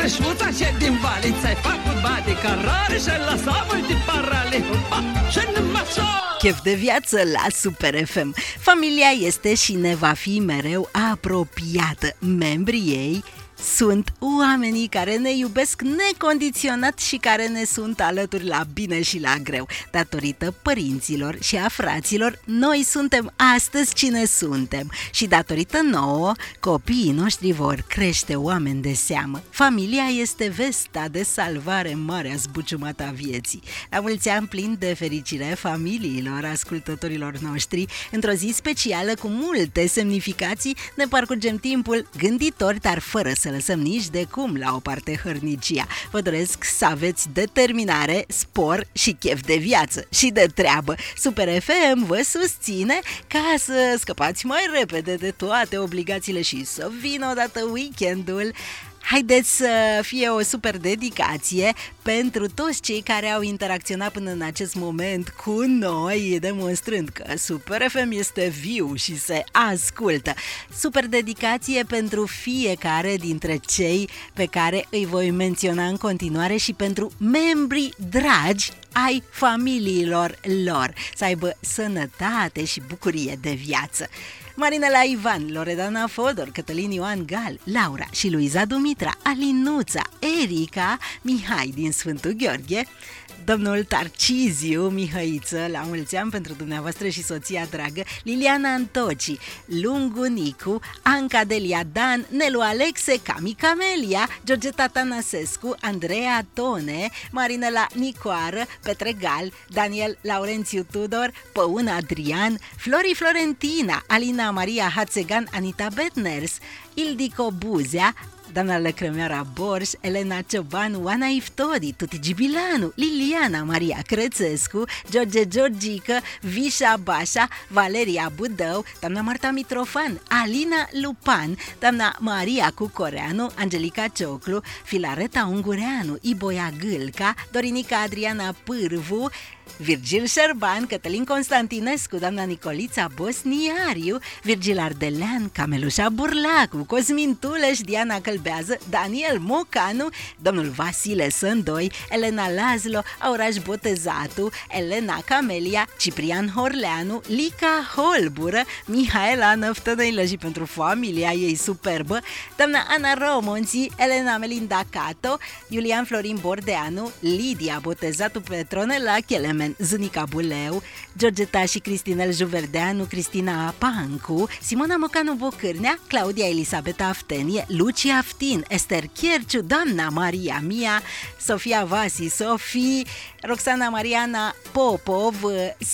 șmuța și din vale, ți-ai făcut bate carare și lăsa multe parale. Și numai așa. Chef de viață la Super FM. Familia este și ne va fi mereu apropiată. Membrii ei sunt oamenii care ne iubesc necondiționat și care ne sunt alături la bine și la greu. Datorită părinților și a fraților, noi suntem astăzi cine suntem. Și datorită nouă, copiii noștri vor crește oameni de seamă. Familia este vesta de salvare în marea zbuciumată a vieții. La mulți ani plin de fericire familiilor ascultătorilor noștri, într-o zi specială cu multe semnificații, ne parcurgem timpul gânditori, dar fără să lăsăm nici de cum la o parte hărnicia. Vă doresc să aveți determinare, spor și chef de viață și de treabă. Super FM vă susține ca să scăpați mai repede de toate obligațiile și să vină odată weekendul. Haideți să fie o super dedicație pentru toți cei care au interacționat până în acest moment cu noi, demonstrând că Super FM este viu și se ascultă. Super dedicație pentru fiecare dintre cei pe care îi voi menționa în continuare și pentru membrii dragi ai familiilor lor. Să aibă sănătate și bucurie de viață. Marinela Ivan, Loredana Fodor, Cătălin Ioan Gal, Laura și Luiza Dumitra, Alinuța, Erica, Mihai din Sfântul Gheorghe, domnul Tarciziu Mihăiță, la mulți ani pentru dumneavoastră și soția dragă, Liliana Antoci, Lungu Nicu, Anca Delia Dan, Nelu Alexe, Cami Camelia, Georgeta Tănăsescu, Andreea Tone, Marinela Nicoară, Petre Gal, Daniel Laurențiu Tudor, Păun Adrian, Flori Florentina, Alina Maria Hațegan, Anita Betners, Ildico Buzea, doamna Lăcrămioara Borș, Elena Cioban, Oana Iftodi, Tuti Gibilanu, Liliana Maria Crețescu, George Georgică, Vișa Bașa, Valeria Budău, doamna Marta Mitrofan, Alina Lupan, doamna Maria Cucoreanu, Angelica Cioclu, Filareta Ungureanu, Iboia Gâlca, Dorinica Adriana Pârvu, Virgil Șerban, Cătălin Constantinescu, doamna Nicolița Bosniariu, Virgil Ardelean, Camelușa Burlacu, Cosmin Tuleș, Diana Călbează, Daniel Mocanu, domnul Vasile Sândoi, Elena Lazlo, Auraș Botezatu, Elena Camelia, Ciprian Horleanu, Lica Holbură, Mihaela Năftănăilă și pentru familia ei superbă, doamna Ana Romonții, Elena Melinda Cato, Iulian Florin Bordeanu, Lidia Botezatu Petronela Chelemen Zânica Buleu, Georgeta și Cristinel Juverdeanu, Cristina Pancu, Simona Mocanu Bocârnea, Claudia Elisabeta Aftenie, Lucia Aftin, Ester Chierciu, doamna Maria Mia, Sofia Vasi Sofii, Roxana Mariana Popov,